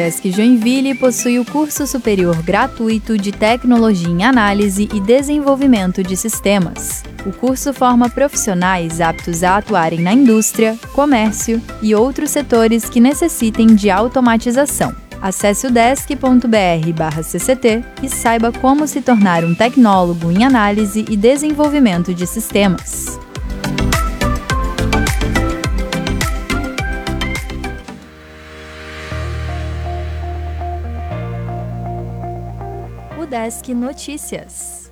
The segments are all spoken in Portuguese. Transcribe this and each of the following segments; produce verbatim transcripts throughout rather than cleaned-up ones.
UDESC Joinville possui o curso superior gratuito de Tecnologia em Análise e Desenvolvimento de Sistemas. O curso forma profissionais aptos a atuarem na indústria, comércio e outros setores que necessitem de automatização. Acesse udesc ponto br barra C C T e saiba como se tornar um tecnólogo em análise e desenvolvimento de sistemas. UDESC Notícias.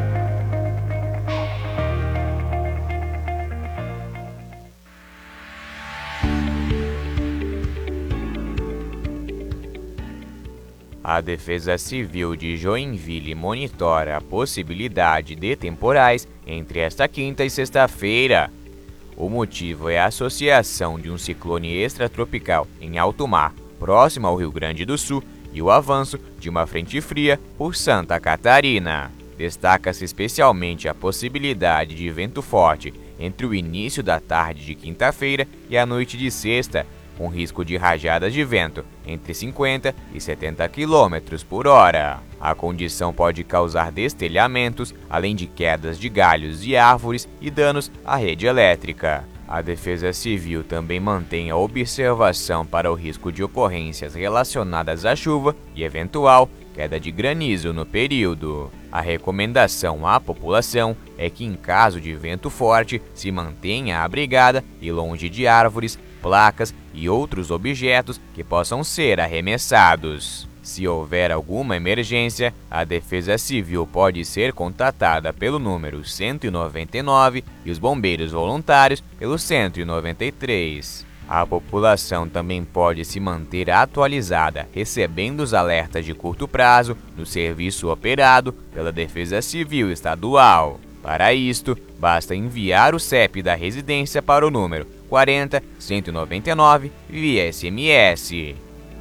A Defesa Civil de Joinville monitora a possibilidade de temporais entre esta quinta e sexta-feira. O motivo é a associação de um ciclone extratropical em alto mar, próximo ao Rio Grande do Sul, e o avanço de uma frente fria por Santa Catarina. Destaca-se especialmente a possibilidade de vento forte entre o início da tarde de quinta-feira e a noite de sexta, com risco de rajadas de vento entre cinquenta e setenta quilômetros por hora. A condição pode causar destelhamentos, além de quedas de galhos e árvores e danos à rede elétrica. A Defesa Civil também mantém a observação para o risco de ocorrências relacionadas à chuva e eventual queda de granizo no período. A recomendação à população é que, em caso de vento forte, se mantenha abrigada e longe de árvores, placas e outros objetos que possam ser arremessados. Se houver alguma emergência, a Defesa Civil pode ser contatada pelo número cento e noventa e nove e os bombeiros voluntários pelo cento e noventa e três. A população também pode se manter atualizada, recebendo os alertas de curto prazo no serviço operado pela Defesa Civil Estadual. Para isto, basta enviar o C E P da residência para o número quarenta, cento e noventa e nove via S M S.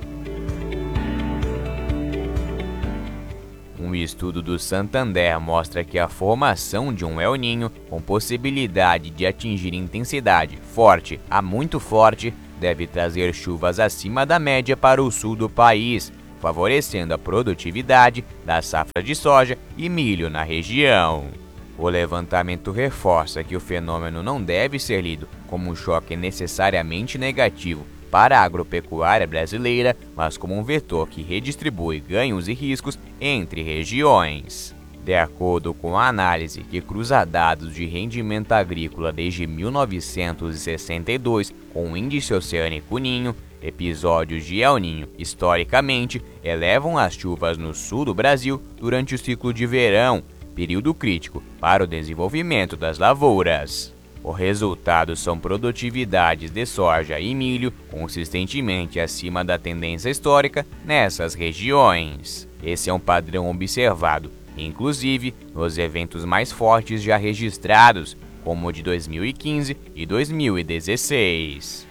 Um estudo do Santander mostra que a formação de um El Niño com possibilidade de atingir intensidade forte a muito forte deve trazer chuvas acima da média para o sul do país, favorecendo a produtividade da safra de soja e milho na região. O levantamento reforça que o fenômeno não deve ser lido como um choque necessariamente negativo para a agropecuária brasileira, mas como um vetor que redistribui ganhos e riscos entre regiões. De acordo com a análise que cruza dados de rendimento agrícola desde mil novecentos e sessenta e dois com o índice oceânico Ninho, episódios de El Niño, historicamente, elevam as chuvas no sul do Brasil durante o ciclo de verão, período crítico para o desenvolvimento das lavouras. O resultado são produtividades de soja e milho consistentemente acima da tendência histórica nessas regiões. Esse é um padrão observado, inclusive, nos eventos mais fortes já registrados, como o de dois mil e quinze e dois mil e dezesseis.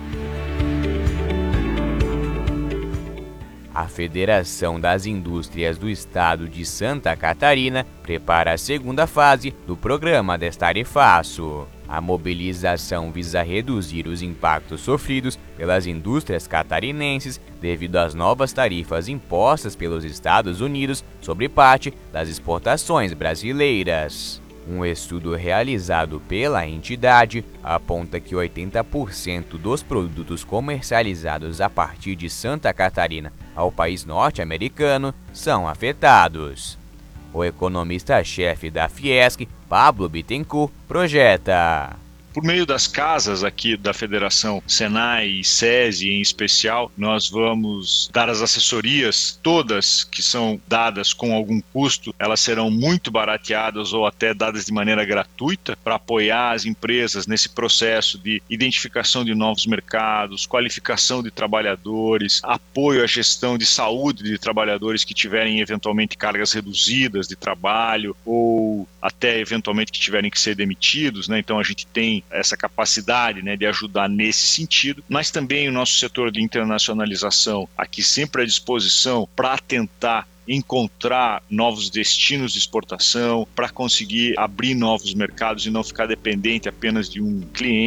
A Federação das Indústrias do Estado de Santa Catarina prepara a segunda fase do programa Destarifaço. A mobilização visa reduzir os impactos sofridos pelas indústrias catarinenses devido às novas tarifas impostas pelos Estados Unidos sobre parte das exportações brasileiras. Um estudo realizado pela entidade aponta que oitenta por cento dos produtos comercializados a partir de Santa Catarina ao país norte-americano são afetados. O economista-chefe da Fiesc, Pablo Bittencourt, projeta. Por meio das casas aqui da Federação, Senai e SESI em especial, nós vamos dar as assessorias todas que são dadas com algum custo, elas serão muito barateadas ou até dadas de maneira gratuita para apoiar as empresas nesse processo de identificação de novos mercados, qualificação de trabalhadores, apoio à gestão de saúde de trabalhadores que tiverem eventualmente cargas reduzidas de trabalho ou até eventualmente que tiverem que ser demitidos, né? Então a gente tem essa capacidade, né, de ajudar nesse sentido, mas também o nosso setor de internacionalização aqui sempre à disposição para tentar encontrar novos destinos de exportação, para conseguir abrir novos mercados e não ficar dependente apenas de um cliente.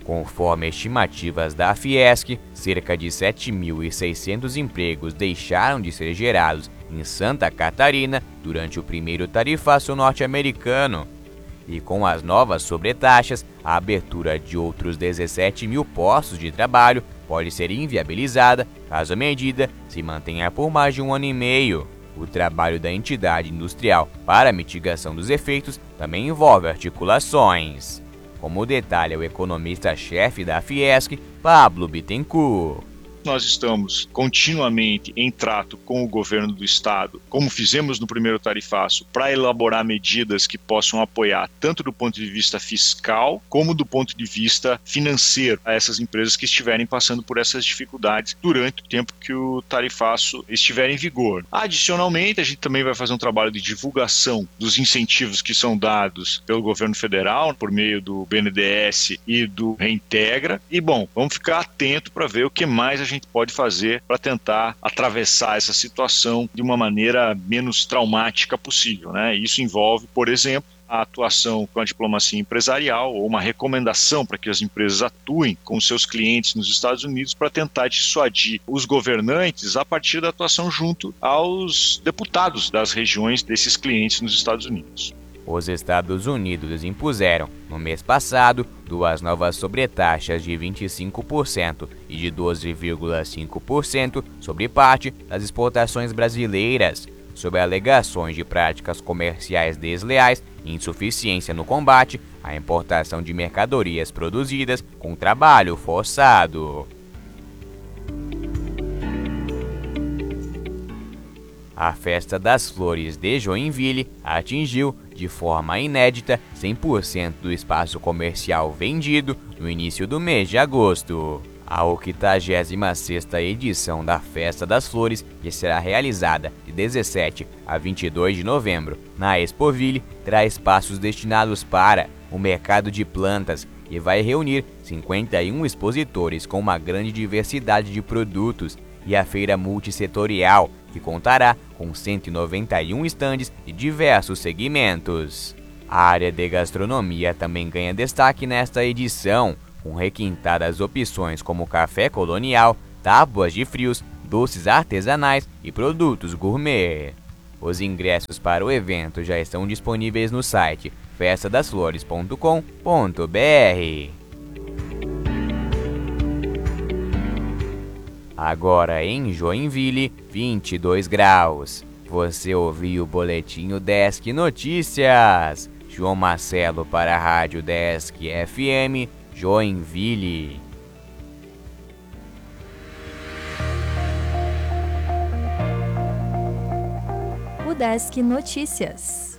Conforme estimativas da Fiesc, cerca de sete mil e seiscentos empregos deixaram de ser gerados em Santa Catarina durante o primeiro tarifaço norte-americano. E com as novas sobretaxas, a abertura de outros dezessete mil postos de trabalho pode ser inviabilizada caso a medida se mantenha por mais de um ano e meio. O trabalho da entidade industrial para a mitigação dos efeitos também envolve articulações, como detalha o economista-chefe da Fiesc, Pablo Bittencourt. Nós estamos continuamente em trato com o governo do estado, como fizemos no primeiro tarifaço, para elaborar medidas que possam apoiar tanto do ponto de vista fiscal como do ponto de vista financeiro a essas empresas que estiverem passando por essas dificuldades durante o tempo que o tarifaço estiver em vigor. Adicionalmente, a gente também vai fazer um trabalho de divulgação dos incentivos que são dados pelo governo federal por meio do B N D E S e do Reintegra. E bom, vamos ficar atento para ver o que mais a gente pode fazer para tentar atravessar essa situação de uma maneira menos traumática possível, né? Isso envolve, por exemplo, a atuação com a diplomacia empresarial ou uma recomendação para que as empresas atuem com seus clientes nos Estados Unidos para tentar dissuadir os governantes a partir da atuação junto aos deputados das regiões desses clientes nos Estados Unidos. Os Estados Unidos impuseram, no mês passado, duas novas sobretaxas de vinte e cinco por cento e de doze vírgula cinco por cento sobre parte das exportações brasileiras, sob alegações de práticas comerciais desleais e insuficiência no combate à importação de mercadorias produzidas com trabalho forçado. A Festa das Flores de Joinville atingiu, de forma inédita, cem por cento do espaço comercial vendido no início do mês de agosto. A oitagésima sexta edição da Festa das Flores, que será realizada de dezessete a vinte e dois de novembro na Expoville, terá espaços destinados para o mercado de plantas e vai reunir cinquenta e um expositores com uma grande diversidade de produtos, e a feira multissetorial, que contará com cento e noventa e um estandes de diversos segmentos. A área de gastronomia também ganha destaque nesta edição, com requintadas opções como café colonial, tábuas de frios, doces artesanais e produtos gourmet. Os ingressos para o evento já estão disponíveis no site festa das flores ponto com ponto br. Agora em Joinville, vinte e dois graus. Você ouviu o Boletim Desk Notícias. João Marcelo para a Rádio Desk F M, Joinville. O Desk Notícias.